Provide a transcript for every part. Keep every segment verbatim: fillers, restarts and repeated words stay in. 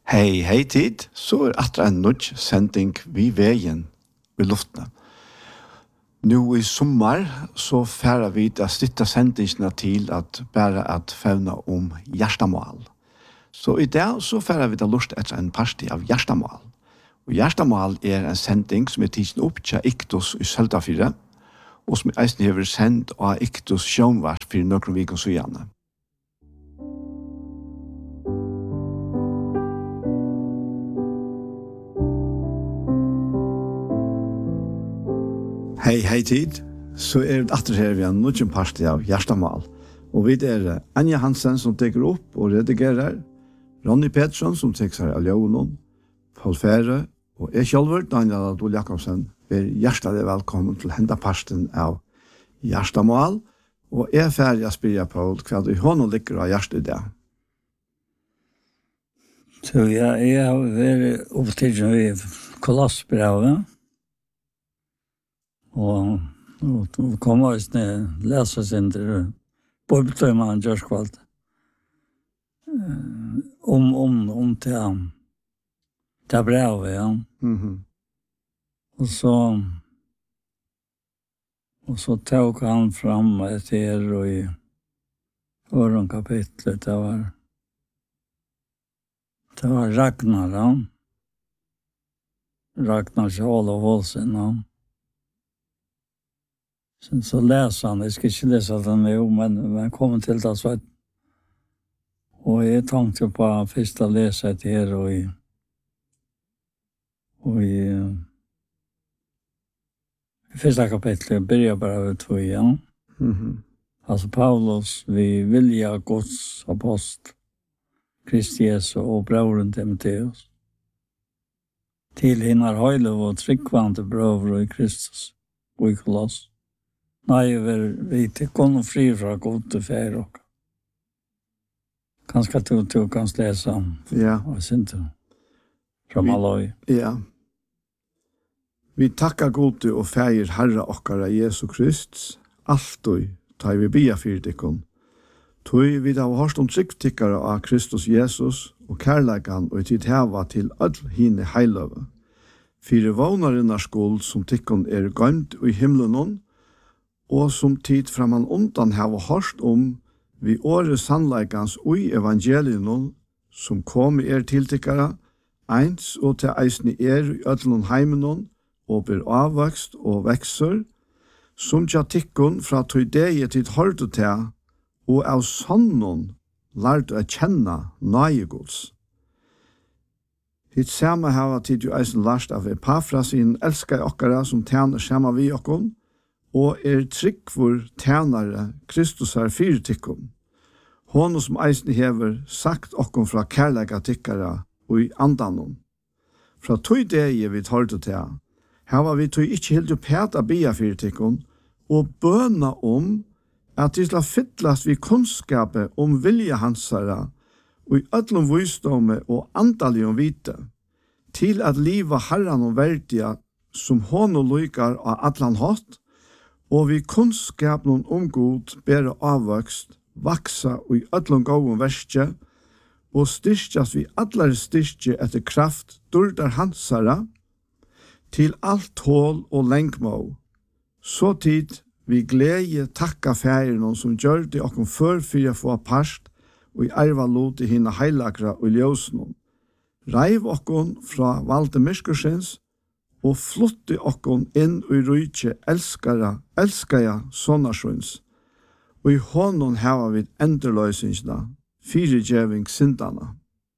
Hei, hei tid, så er atra en nødj sending vi veien i luftene. Nå i sommar så færer vi å stitta sendingsene til at bare at fevna om hjertemål. Så i dag så færer vi da lust etter en parti av hjertemål. Og hjertemål er en sending som er tidsen opp til Iktus i Søltafire, og som eisen hever sendt av Iktus sjønvart for noen vikens og gjerne. Hei, hei tid, så er det atter her vi har noen parti av hjertemål. Og vi er Anja Hansen som teker opp og redigerer, Ronny Pettersson som teker seg av Ljøvnån, Paul Fære og jeg selv, Daniel Adol Jakobsen, er hjertelig velkommen til henda parten av hjertemål. Og jeg er ferdig å spille på hva du hånden liker av hjertet i det. Så ja, jeg har vært opptidsen i Kolossbrevet. Og, og, og kom også ned, lese sin til Bibeltøyman Gjørskvalt. Om, om, om til, til brevet, ja. Mm-hmm. Og så, og så tok han fram etter og i øren kapitlet, det var, det var Ragnar, ja. Ragnar Kjall og Hålsen, ja. Så, så läser han, jag ska inte läsa den nu, men jag kommer till det så att och jag tänkte på första läsa det här och i och i, i första kapitlet börjar bara med två igen. Mm-hmm. Alltså Paulus, vi vilja Guds apost, Kristi Jesu och brodern Timoteus. Till hinnar höjle och tryggvante bröder i Kristus och i Koloss. Nej, vi tycker fri fra god til fær og kanskje du, du kan lese om. Ja. Og synes du? Fra Maløy. Ja. Vi takkar god og fægir Herre okkara Jesu Krist, alltid tar vi bia fyrir dikkon. Tøy vi da har hørt om tryggtikkare av Kristus Jesus og kærleikan og tid heva til all hine heiløve. Fyre vånarinnar skuld som tikkon er gømt i himmelen og som tid framan undan hava hørt om vi åre sannleikans ui evangelien som kom er tiltikkara, eins og til eisni er i ødlun heimenon og ber avvokst og vekser, som tja tikkun fra tøydeie tid hørte til, og av sannon lærte å kjenne nøyegods. Hitt samme hava tid jo eisen lært av Epafras sin elskar okkara som tjener samme vi okkon, og er tryggvor tjenare Kristus er fyrtikkum. Hånden som eisen hever sagt okkom fra kærlega tikkara og i andanon. Fra tøy deie vi tar til til, her var vi tøy ikkje helt opphet av bia fyrtikkum, og bøna om at de skal fytlas vi kunnskapet om vilja hansara, og i ødlom visdomme og andalig om vite, til at liva herran og verdia som hånden lykar av atlan hatt, og vi kunnskap noen om god bære avvokst, vaksa og i ødlom gåen verskje, og styrkjas vi allare styrkje etter kraft durdar hansara, til alt hål og lengmål. Så tid vi glede takka færen noen som gjør det okkom før fyrir få parst, og i erva lot i hina heilagra og ljósnum. Reiv okkom fra valde myrskursins, og flotti okkon inn i rujtje elskara, elskaja sonasjons, og i hånden hava vid enderløysingsna, fyrirgjeving syndana.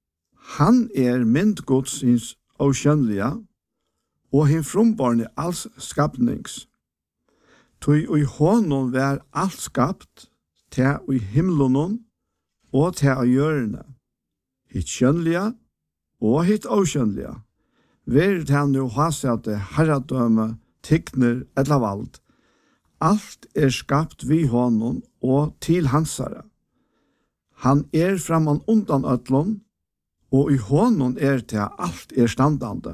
Han er myndgodsins avkjønnelige, og hin frumbarne alls skapnings. Tui og i hånden vær alt skapt, til i himlonon, og til av hjørne, hitt kjønnelige, og hitt avkjønnelige. Ver han nu hasete herradøme, tikkner eller vald. Alt er skapt vi honom og til hansara. Han er framan undan ødlon, og i honom er til alt er standande.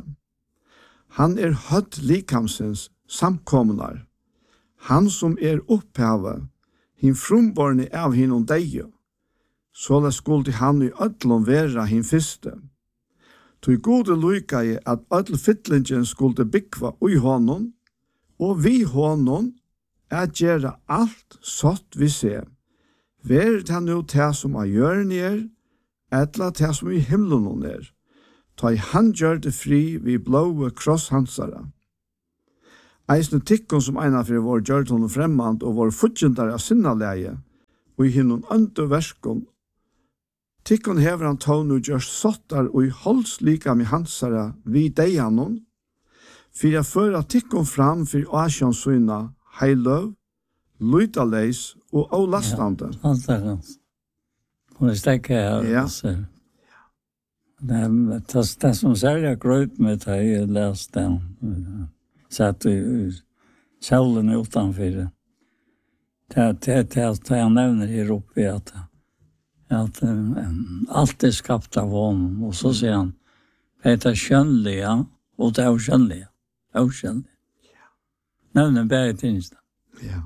Han er høtt likamsens samkomnar. Han som er opphavet, hin frumborne av hinom deie. Såla skuldi han i ødlon vera hin fyrste. Tui gode lukai at all fytlingen skulle byggva ui honom, og vi honom er gjera alt sått vi ser. Vær det nu det som er gjørn er, etla det som i himmelen er. Ta i han gjør det fri vi blåe krosshansara. Eisne tikkon som eina for vår gjør honom fremmand og vår futjendare av sinnaleie, og i hinnon andre verskon. Tikkon hever han tån og gjørs sottar og i holds lika med hansara vi deianon, for jeg fører tikkon fram for asjonsyna heiløv, lydaleis og avlastande. Ja, alt er gans. Hun er stekke her. Ja. Det, det, det som særlig grøt med det, jeg leste den. Satt i kjellen utenfor det. Det, det, det, det jeg nevner her oppe i at, at um, alt er skapt av honom. Og så sier han, det er skjønnelige, og det er skjønnelige. Det er skjønnelige. Ja. Nevner bare tingene. Ja.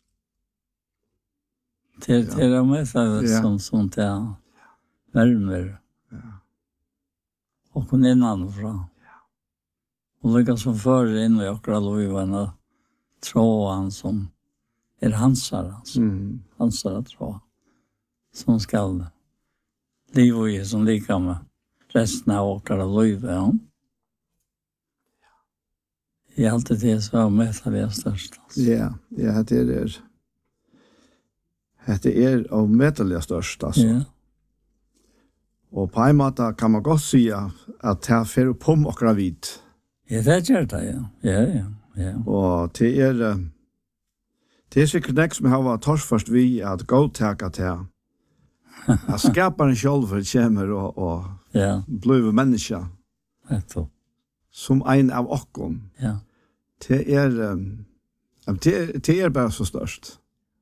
Det, det er med det Ja. som, som det er nærmere. Ja. Og kun innanfra. Og lika som fører inn i akkurat lovene, tråden som er hansara, altså. Mm. Hansara tråd, som skal livet i som lika med resten av akkurat lovene. Ja. I alt det så er med det største. Altså. Ja, ja, det er det er av metalliga størst, altså. Ja. Og på en måte kan man godt si at det er for på okra vidt. Ja, det gjør det, ja. Ja, ja, ja. Og det er det er sikkert nek som har vært torsførst vi at godtaka til at skaparen selv kommer og, og ja. blir menneske Etto. som en av okkon. Ja. Det er um, det, er- det er bare så størst.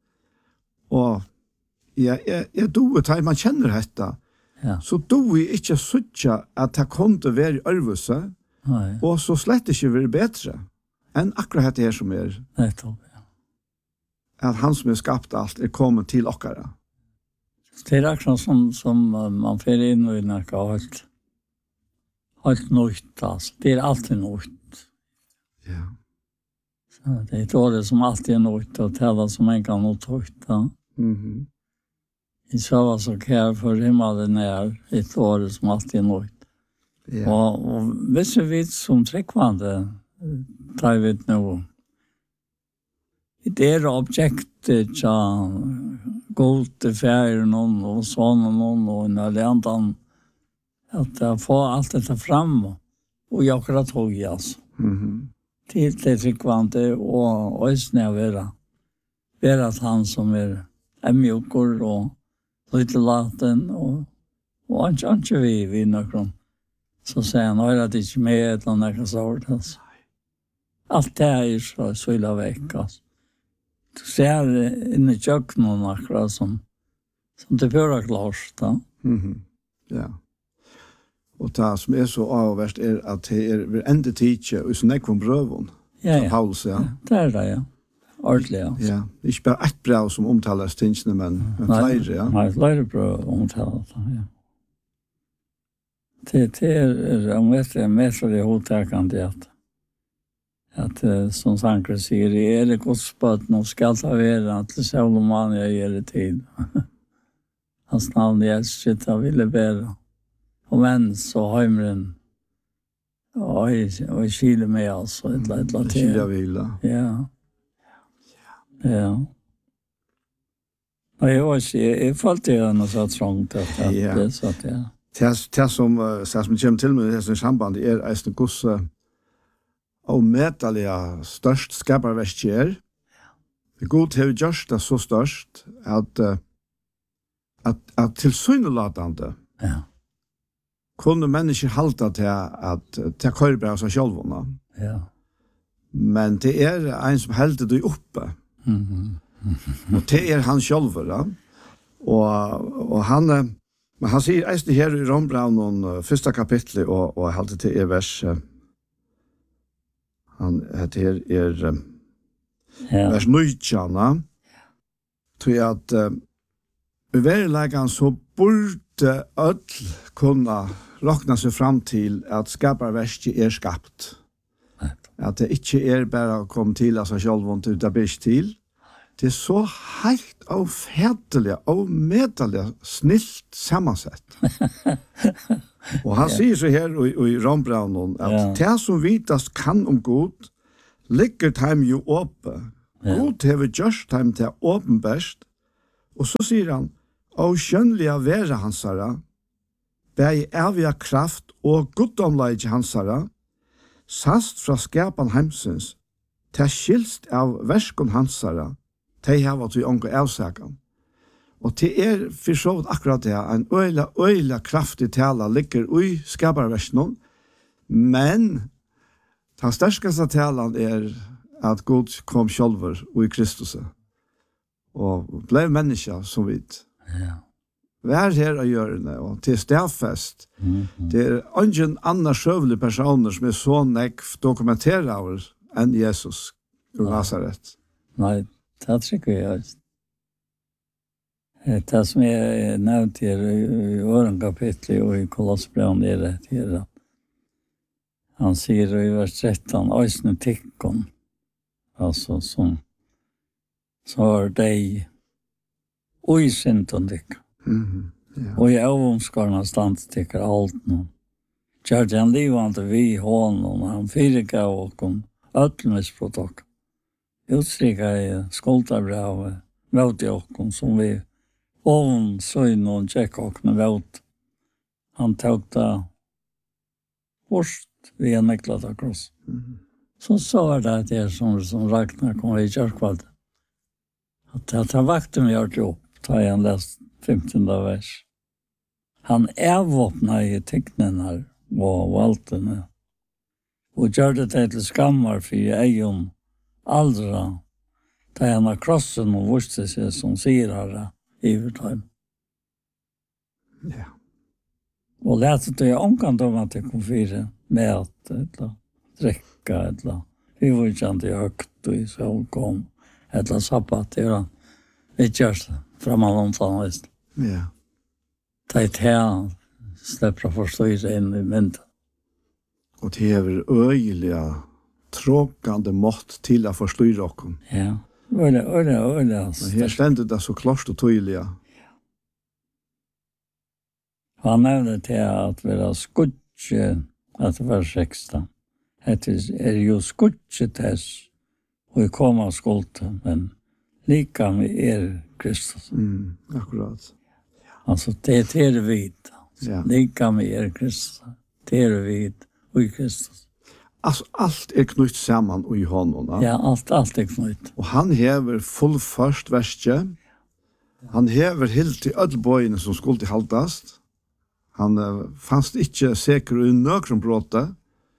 Og jeg, jeg, jeg doer til man kjenner dette, Ja. så doer jeg ikke suttja at det kunne være i øvelse, Nei, og så slett ikke være bedre enn akkurat det her som er, nettopp, ja. at han som er skapt alt er kommet til okkara. Det er akkurat som, som uh, man får inn i noe helt, helt nytt, altså. Det er alltid nytt. Ja. Så det er et år som alltid er nytt, og tala som en kan nytt nytt, ja. Mhm. I så var så kär för himmelen är ett år som alltid är nytt. Ja. Och, och hvis vi som tryggvande tar vi nu det är objektet ja, gold till färgen och sån och någon och en alliantan att jag får allt detta fram och jag kan tog i alltså. Mhm. Till det tryggvande och och snä vara vara att han som är är mjukor och lite laten och och han inte vi vi någon så säger han att det inte med ett eller annat sort alltså. Allt det här är så så illa veck alltså. Du ser in i köknen akkurat som som det bör klart då. Mhm. Ja. Og det som er så avverst er at det er enda tidsi og så nekvom brøvun, Ja som ja. Paulus, ja. Det är det ja. Ordentligt ja. Ja, ikke bare ett brev som omtaler stingsene, men, men flere, ja. Nej, flere bra omtalat ja. Det det är om det är med så det hotakande att att eh, som Sankre säger är det godsböt och skall ta vara till Solomon jag ger det tid. Hans namn är shit av ville bära. Och men så hemren och och skile med alltså ett litet Kylja till. vila. Ja. Ja. Och jag var jag jag falt det något så trångt att att Ja. det så att ja. Det det som uh, som kommer til med det som samband er eisen gos uh, og metalliga størst skaparverk er. Det god har gjort det så størst at uh, at, at tilsynelatende Ja. kunne mennesker halta til at til køyrbra seg sjølvåna. Ja. Men det er en som helder det oppe. Mhm. Og det er han sjølver, ja. Og, og han, eh, men han sier eisen her i Rombraun, uh, første kapitlet, og, og halte til er vers, uh, han heter her er uh, Ja. vers nøytjana, tror jeg at uh, I verkligheten så borde öll kunna räkna sig fram till att skaparverket är skapt. At det ikke er bare å komme til av seg selv, og det blir ikke til. Det er så helt og fædelig og medelig snilt sammensett. Og han sier så her i, i Rombraunen at ja. Det som vitast kan om god, ligger dem jo åpe. Ja. God har gjort dem til åpenbærst. Og så sier han, og skjønnelige være hansara, bæg evige kraft og goddomleie hansara, sast fra skapan heimsens, til skilst av verskon hansara, til hava til ånga avsagan. Og til er for så vidt akkurat det, en øyla, øyla kraftig tala ligger ui skaparversknon, men den sterskaste talan er at Gud kom sjálfur ui Kristus og ble menneska som vidt. Ja. Vær her å gjøre det, og til stedfest. Mm-hmm. Det er ingen andre sjøvelige personer som er så nekv dokumenterer av enn Jesus ur Nazaret. Nei, det tror jeg ikke. Det som jeg nevnte her i åren kapitlet og i Kolossbrevet er det her. Han sier i vers tretton, «Øysene tikkon», altså som så er deg og i sinton tikkon. Mm-hmm. Ja. Og i avomskarna stand stikker alt nå. Kjørte han livande vi hånden, han fyrirgav okkom, ötlmisprotok. Utstrykka i skoltabrevet, vauti okkom, som vi ovn søgn og tjekk okkom vaut. Han tog da først vi en meklat akross. Mm-hmm. Så så er det at jeg som, som Ragnar kom i kjørkvad. At, at han vakte meg gjort opp, da jeg lest femtonde vers. Han avvåpna i tecknarna och valtene och gjorde det till skammar för egen aldra där han har krossen och visste sig som sirare i övertime. Ja. Och lät det jag omkant om att det kom fyra med att eller dricka eller vi var inte inte högt och i så kom eller sabbat det vi görs framåt visst. Ja. Det är här släpper att förstå sig in i mynten. Och det är öjliga tråkande mått till att förstå rocken. Ja, öjliga, öjliga, öjliga. Men här ständer det så klart och tydliga. Han nämnde till att vara skutje, att det var sexton. Det är ju skutjetess och i komma skulden, men lika med er Kristus. Mm, akkurat. Alltså det är det vid. Ja. Lika med er Kristus. Det är det vid och i Kristus. Alltså allt är knutt samman och i honom. Ja, ja allt, allt är knutt. Och han hever fullförst verset. Han hever helt till ödlböjene som skulle haltast. Han uh, fanns inte säker i nökron bråte.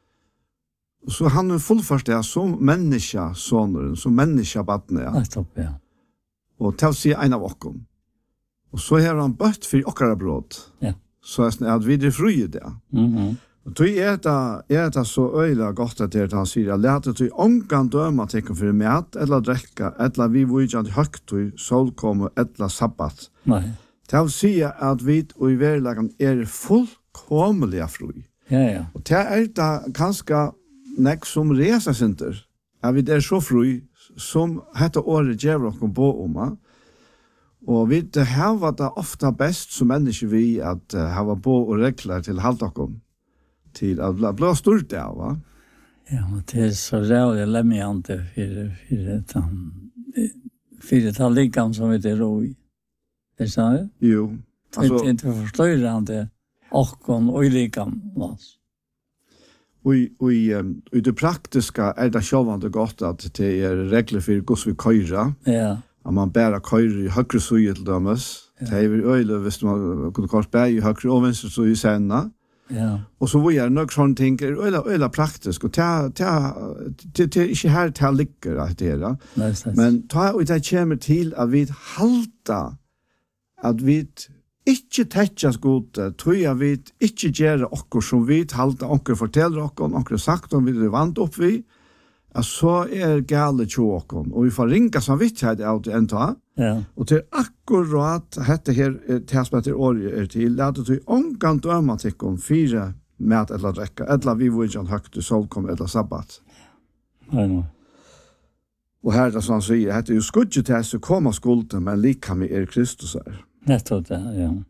Så han är fullförst det som människa sonren, som människa badne. Ja. Stopp, ja. Och till sig en av okom. Och så har han bött för okkara brott. Ja. Så att vi är fri det. Mhm. Och då är det, är det så öjla gott att det han säger, lät det till ångan döma tecken för mat, eller dräcka, eller vi vujant högt och solkommer, eller sabbat. Nej. Det vill säga att vi och i verkligheten är fullkomliga fri. Ja, ja. Och det är det ganska nek som reser sinter. Att vi är så fri som detta året ger oss på om. Och vi har det ofta bäst som människor vi att ha på och regler till halt och till att bli bli stort där, va? Ja, men det är så rätt lämjande för för det han för det har likam som det ro i. Det sa det? Jo. Alltså det inte förstörande och kon och likam vas. Och och i det praktiska är det självande gott att det är regler för hur vi köra. Ja. Att man bara köra i högre suje till dömes. Det är ju öle visst man kunde kanske bära i högre och vänster så i senna. Ja. Och så var jag nog sån tänker öle öle praktiskt och ta ta det är inte här till ligger att det är. Men ta och det kommer till att vi halta att vi ikke tetjas gode, tror jeg vi ikke gjør okkur som vi halta okkur forteller okkur, okkur sagt om vi er vant opp vi, att så är galet tjåkon och vi får ringa samvittighet av det ända. Ja. Och till akkurat hette här täspeter år är till låt du onkan dömatikon fyra med eller dräcka eller vi vill ju högt du sol kom eller sabbat. Nej, nej. Och här det som säger att det är ju skudget till så komma skulden men lika med er Kristus är. Nettopp det, ja.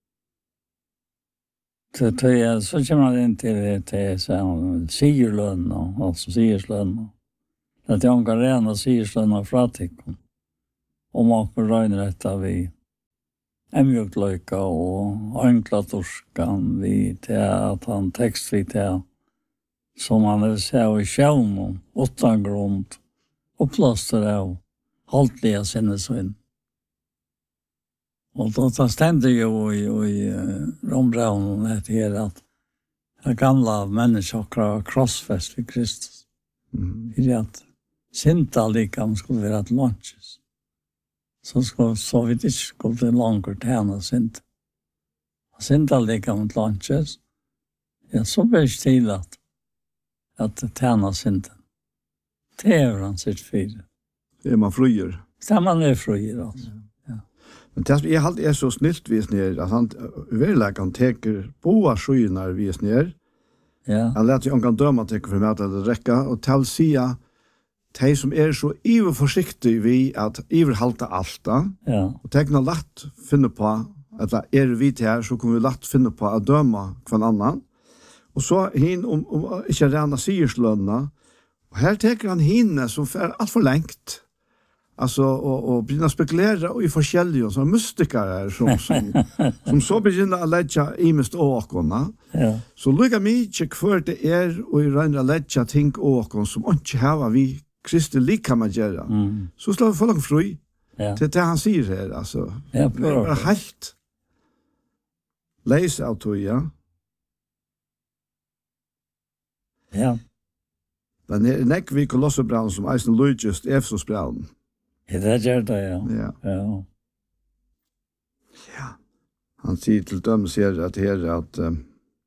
Så det är så kommer man in till det till så sigurlön och alltså sigurlön. Att jag kan rena sigurlön och fratikon. Och man kan räna detta vi emjuklöka och enkla torskan vi till att han text vi till som han vill säga i själv utan grund och plåster av haltliga sinnesvinn. Och då tar ständigt ju i, i Rombraun och det här att det gamla människor har krossfäst vid Kristus. Mm. I det att synta likam skulle vara ett lunches. Så, skulle, så vi inte skulle långt tjäna synta. Synta likam ett lunches. Ja, så blir det till att, att tjäna synta. Det är han sitt fyra. Det är man fröjer. Det är man är fröjer alltså. Men det är alltid är så snilt vis ner att han verkligen teker boa skynar vis ner. Ja. Han lät ju onkan döma teker för att det räcka och tal sia de som är så iver försiktig vi att iver halta allta. Ja. Och teckna lätt finna på att är vi här så kommer vi lätt finna på att döma kvar annan. Och så hin om om inte rena sigurslönna. Och här teker han hinne som för allt för längt. Alltså och och börja spekulera och i forskjellige som mystiker som som som så börjar att lägga i mest åkorna. Ja. Så lukka mycket för det är och i rena lägga ting åkon som inte har vi Kristi lika man göra. Mm. Så slår vi folk fri. Ja. Det är det han säger här alltså. Ja, det är helt läs av to ja. Ja. Men det är näck vi kolossebrand som Eisen Luigist Efsos brand. Ja, det gör det, ja. Ja. Ja. Ja. Han säger till dem ser att det är att um,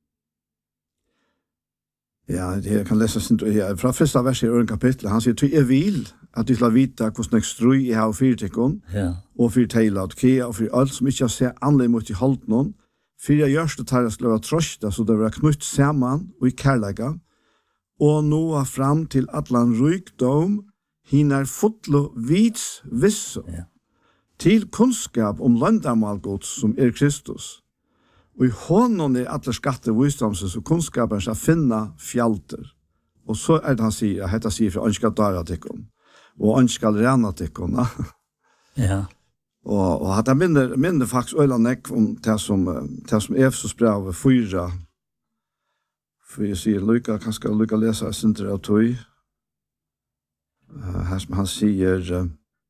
ja, det kan läsa sin ja, från första vers i örn kapitel. Han säger till är vill att du ska vita hur snack strui i har fyrtikon. Ja. Och för tailat ke och för allt som inte ser anledning mot i halt någon. För jag görs det tar skulle vara trosta så det var knutt samman och i kärlega. Og nå fram til atlan rykdom, hinar fotlo vits visso, Ja. til kunnskap om landamalgods som er Kristus. Og i honom er alle skatter visdomses og kunnskapen skal finna fjalter. Og så er det han sier, hetta sier for ønskal dara tikkun, og ønskal rena tikkun. Ja. Og, og hatt jeg minner, minner faktisk øyla nekk om det som, det som Efesos brev fyra. For jeg sier, Lyka, kanskje Lyka lesa jeg sinter av tog. Uh, her som han sier, uh,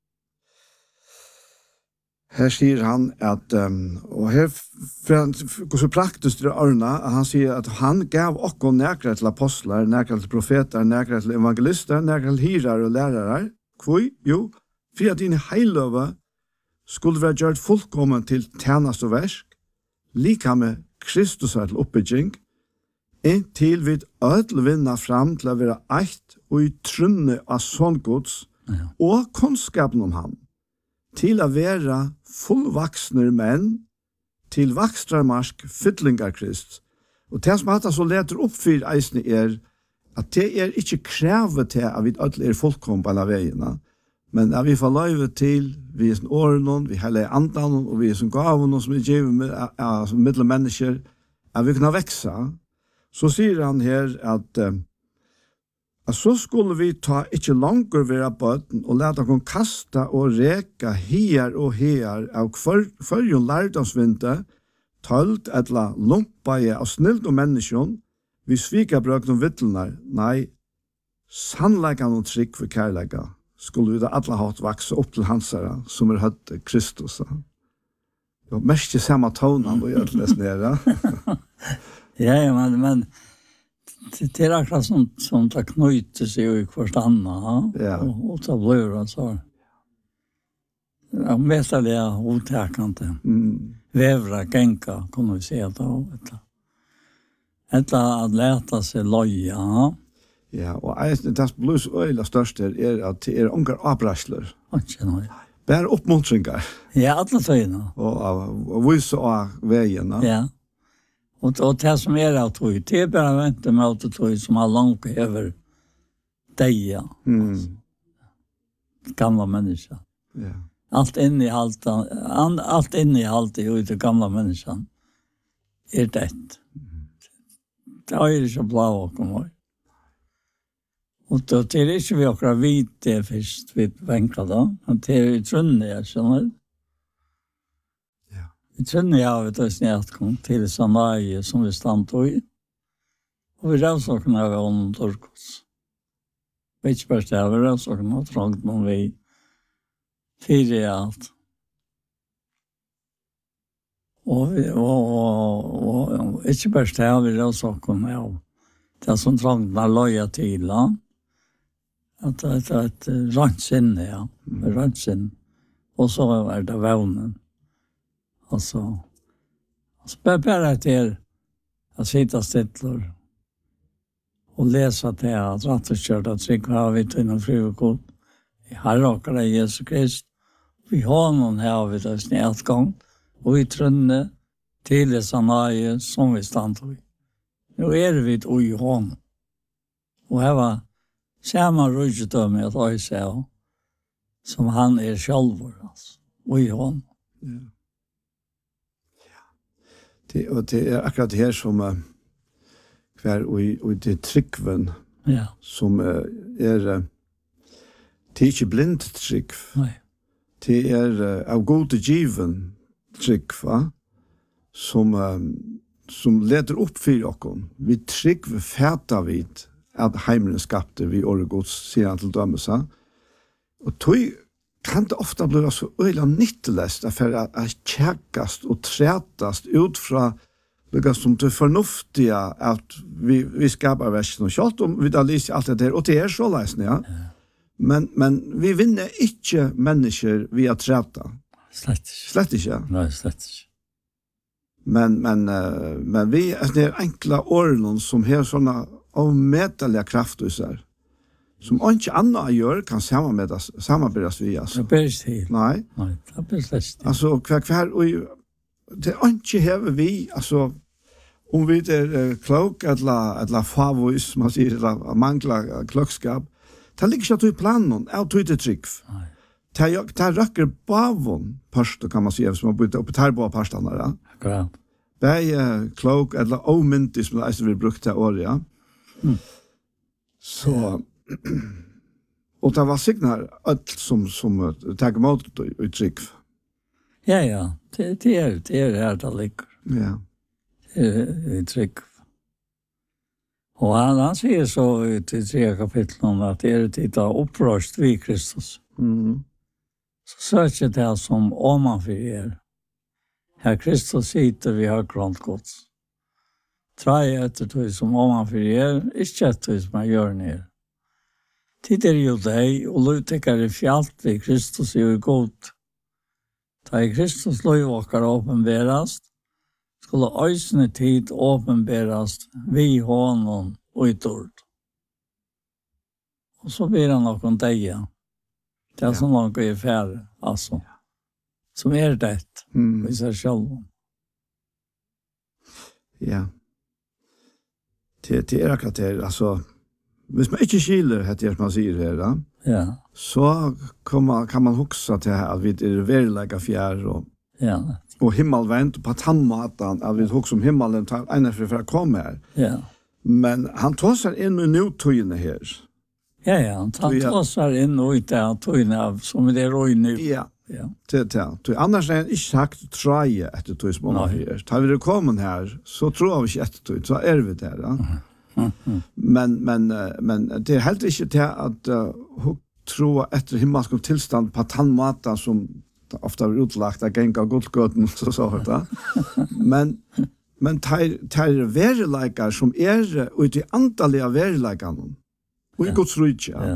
her sier han at, um, og her går så praktisk til Arna, at han sier at han gav okko nekre til apostlar, nekre til profeter, nekre til evangelister, nekre til hirar og lærere. Hvor? Jo, for at dine heiløve skulle være gjort fullkommen til tjenest og versk, lika med Kristus er til oppbygging, inntil vi ødel vinner fram til å være eit og i trunne av sångods Ja. og kunnskapen om han, til å være fullvaksne menn, til vakstrarmarsk fytlingar Krist. Og det som at så leter opp for eisene er at det er ikke krevet til at vi ødel er fullkom på alle veiene, men at vi får løyve til vi er som årene, vi heller andan og vi er som gavene som er givet med, uh, som middelmennesker, at vi kan vekse. Så sier han her at, uh, at så skulle vi ta ikke langer være bøten og lete oss kasta og reka her og her av førjon lærdomsvinte, tølt etla lumpaje av snilt og menneskjon, vi svika brøk om vittlenar, nei, sannleggan og trygg for kærlegga, skulle vi da alle hatt vakse opp til hansara, som er høtt Kristus. Det var mest i samme tonen og gjør det nere. Ja, ja, men, men det det är akkurat som, som det knyter sig i kvarstanna. Ja. Och, och så blir det så. Ja, mest av det är otäckande. Mm. Vävra, gänka, kan vi säga då. Eller att läta sig loja. Ja, og eisen, det som blir så øyla størst er, er at det er ungar avbrasler. Ikke noe. Bare oppmuntringar. Ja, alle tøyene. Og, og, og vise av veien. Ja. Og, og det som er av tøy, det er bare vente med alt tøy som har langt over deg, ja. Mm. Gamla mennesker. Ja. Allt inne i allt, allt inne i allt i det gamla människan är det. Det är ju så blå och kommer. Och då det är inte vi åkra vid det först vid vänka då. Det är ju trunne jag känner. Ja. Vi trunne jag vet att snart kom till Sanaje som vi stannade i. Och vi rävsakna av honom Torkos. Vet inte bara det, vi rävsakna och trångt någon vi fyra allt. Och vi och och och inte bara det vi då så kom jag. Det som trångt när loja till va. Att det att ransen ja, ransen. Och så är det vånen. Och så så bara till att sitta stilla och läsa det att rätt och kört att sig har vi till en frukod. I Herre Jesus Krist. Vi har någon här vid oss nedgång och vi trunne till det sanaje som vi stannar i. Nu är vi ett oj hon. Och här var samma röjtdöme att jag säger som han är själv alltså. Oj hon. Ja. Ja. Det och det är akkurat det här som uh, kvar och och det tryckven. Ja. Som uh, är uh, det är inte blind tryck. Nej. Det är uh, av god given tryck va som um, som leder upp för oss. Vi tryck vi färta vid att himlen skapte vi orgods sedan till dömsa. Och tog kan det ofta bli så öjla nyttelöst för att, att käkast och trätast ut från det som det förnuftiga att vi, vi skapar versen och kjalt om vi da lyser allt det där. Och det är så läsning, ja. ja. Men, men vi vinner inte människor via träta. Slett inte. Slett inte. Nej, slett inte. Men, men, uh, men vi är det enkla åren som har sådana avmätaliga krafter i sig. Som inte annat gör kan samarbetas samarbetas vi alltså. Det bäst helt. Nej. Nej, det bäst läst. Alltså kvar kvar och det inte har vi alltså om vi är uh, klok eller eller favoris man säger eller mangla klokskap. Det ligger inte i planen av det trick. Nej. Det det räcker bavon pasta kan man säga som har bytt upp här på pastan där. Ja. Det är klok eller omintis som det vi brukte år ja. Mm. Så och det var signar allt som som tag emot uttryck. Ja ja, det det är det är här det ligger. Ja. Uttryck. Och han, han säger så i tre kapitel om att det är titta upprörst vid Kristus. Mm. Så söker det som ovanför er. Här Kristus sitter vid högrant gods. Trai etter tog som ovanför er, ikke etter tog som jeg gjør ner. Tid er jo deg, og lovtekker i fjalt ved Kristus er jo god. Da i Kristus lovåker åpenberast, skulle øysene tid åpenberast vi honom og i tord. Og så blir han noen deg. Det er som noen i færre, altså. Som er det, mm. i seg selv. Ja. Det, det er akkurat det, altså, hvis man ikke skiler det man sier her, da, ja. så kan man, kan man huske til at vi er verilega fjær og, ja. og himmelvendt på tannmaten, at vi husker om himmelen tar ene for å komme her. Ja. Men han tar seg inn i nutøyene her. Ja, ja, han tar seg inn i det tøyene som det er i nu. Ja. Ja. Det det. Du annars är inte sagt try efter du som har här. Tar vi det kommer här så tror vi inte att det så är vi där, ja. Mm. Men men men det är helt inte det att uh, tro efter himmelsk tillstånd på tandmata som ofta är utlagt att gänga godgöten så så där. Men men tar tar verlikar som är ut i antaliga verlikarna. Och i Guds rike. Ja.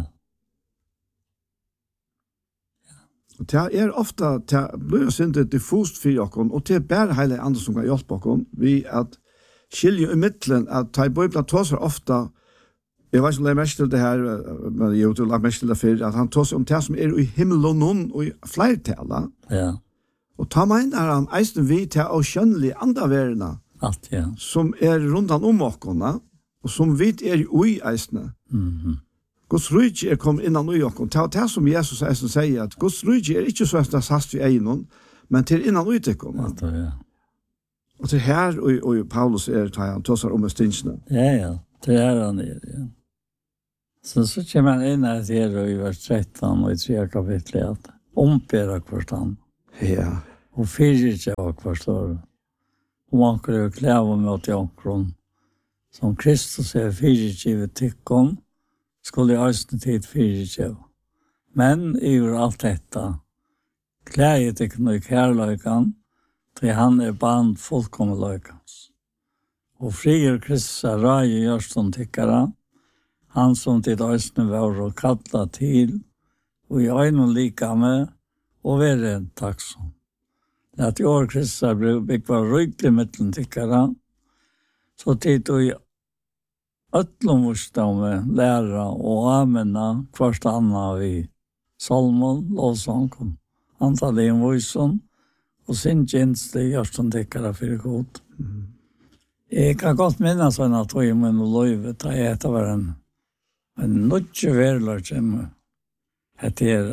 Och det är ofta det blir synd det diffust för oss och det är bara hela andra som kan hjälpa oss vi att skilja i mitten att ta i bibeln tar ofta Jag var som lär mest till det här, men jag har lagt mest till det för att han tar sig om det som är i himmel och någon och i flertala. Ja. Och ta mig när han eisen vi till å skjønnelig andaværende, Allt, ja. som er rundt om okkona, og som vi er i ui eisene. Mhm. Guds rydde er kommet innan ui okkon. Det er det som Jesus eisen sier, at Guds rydde er ikke så at det er sast vi egnon, men til innan ui tekkona. Allt, ja. Og til her, og, og Paulus er, tar han tåsar om stinsene. Ja, ja. Det är han är, ja. Så så kommer man in här till i vers tretton och i tre kapitel att ompera kvartan. Ja. Och fyrtio och kvarstår. Och man kan kläva mot jankron. Som Kristus är fyrtio tyckon skulle jag ösna tid fyrtio. Men ur allt detta kläget inte någon kärlökan till han är band fullkomlökans. Og frier Kristus er rage gjørstånd tykkere, han som til øsne var og kattla til, og i øynene lika med, og være en takksom. At i år Kristus er bygget rydelig mittelen tykkere, så tid og i øtlomvorstamme lære og amena kvarstanna vi salmon, lovsanken, antall i en voisen, og sin tjeneste gjørstånd tykkere for god. Mm. Jeg kan godt minne sånn at jeg med noe løyve, da jeg etter var en, en nødje verler som heter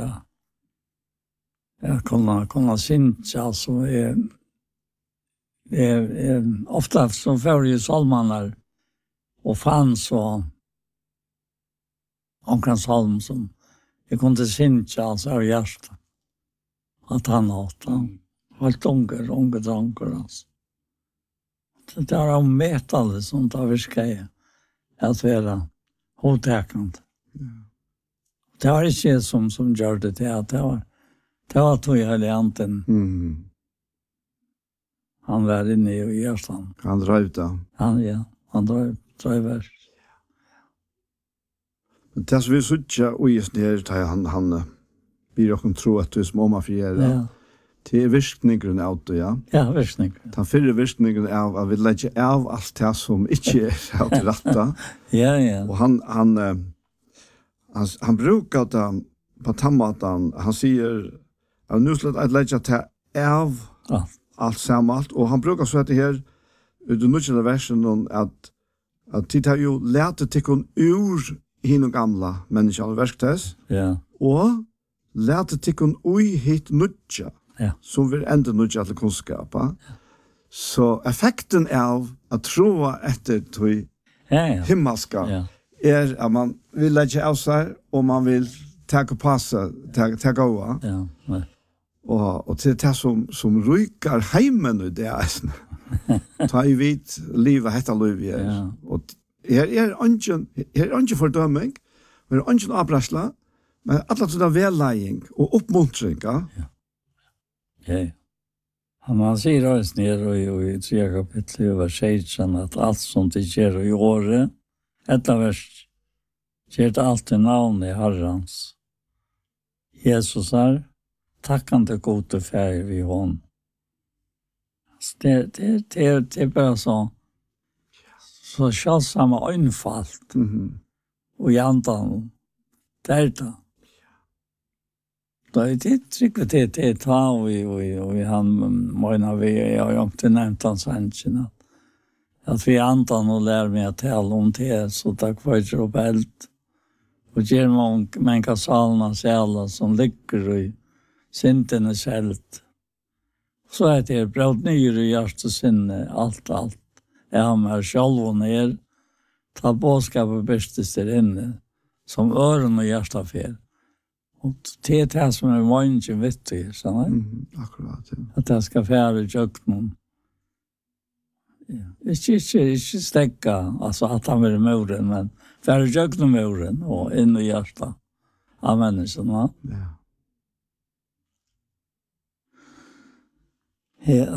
jeg kunne, kunne synge, altså jeg, jeg, jeg, ofte som før i salmaner og fann så omkring salm som jeg kunne synge, altså av hjertet, at han hatt han. Helt unger, unge dranker, altså. Det er om metall som tar virka i at være hovedtekende. Det var ikke som, som gjør det til at det var, det var tog i helianten. Mm. Han var inne i hjertan. Han drev da. Han, ja, han drev, drev vers. Men det som vi sutja og i sned, han, han blir jo tro at du er småma friere. Ja. Det er virkningen av det, ja. Ja, virkningen. Den fyrre virkningen av at vi legger av alt det som ikke er av til rette. Ja, ja. Og han, han, han, han bruker det på tammaten. Han sier, at nå slett at legger til av ja. Alt sammen. Og han bruker så etter her, ut i nødvendig versen, at, at de tar jo lete til kun ur henne gamle mennesker og verktøys. Ja. Og lete til kun ui hit nødvendig. Ja. Som vil enda noe til kunnskap. Ja. Så effekten av å tro etter til ja, ja. himmelska ja. er at man vil legge av seg, og man vil ta på seg, ta gå. Ja, ja. Og, og til det som, som ryker heimen i det er. Ta i vidt livet etter livet er. Ja. Og her er ingen, her er ingen fordømming, her er ingen avbrasla, men alle til det vellegging og oppmuntring. Ja. Ja. Han, han sier også nere i, i tre kapitlet over sjeitsen at alt som de gjør i året, etter verst, gjør det alltid navn i Herrens. Jesus er takkende gode ferie vi hånd. Det, det, det, det er bare så, så selvsamme øynfalt, mm-hmm. og i andan, det er det. Det är tycker det det tar vi och vi han menar vi jag har inte nämnt hans hanchen att vi antar och lär mig att tala om det så tack för upp allt och ger man man kan salna själva som ligger i synten självt så är det bra nyr i hjärta sinne allt allt ja men själv och ner ta bådskapet bästes där inne som öron och hjärta fel. Och det är det som är vanligt vettigt, så nej? Mm, akkurat, ja. Att det ska färre i köknen. Ja. Inte, inte, inte stäcka, alltså att han vill muren, men färre i köknen muren och in i hjärtat av människorna. Ja. Ja.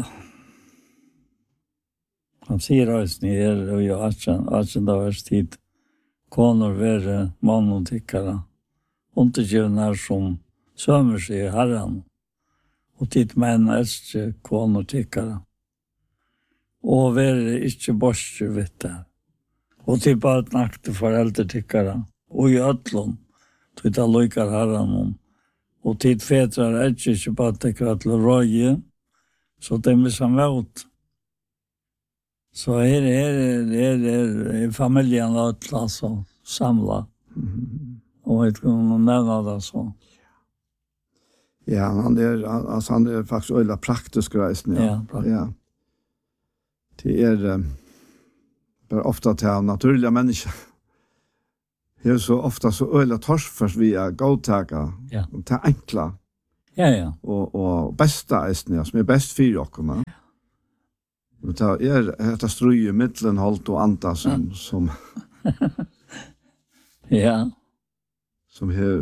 Han säger oss ner och jag har inte vars tid. Konor värre, man och tyckare. Undergivnar som sömer sig i Herren. Och titt män älskar konor tyckare. Och värre inte borste vet det. Och till bara ett nakte föräldertyckare. Och i ötlån. Till det lojkar herran om. Och till fedrar är inte bara tyckare till röje. Så det är med som ut. Så är det är, är, är, är familjen alltså samla. Mm. Och ett gång nämna det så. Ja, han är alltså han är faktiskt ölla praktisk reisen, ja. Ja, praktisk. Ja. Det är um, bara ofta till naturliga människor. Det är så ofta så ölla tors för vi är godtaga. Ja. Och det enkla. Ja, ja. Och och bästa reisen, ja, som är bäst för oss. Ja. Och det är det ströje mitten halt och anta som som Ja. som här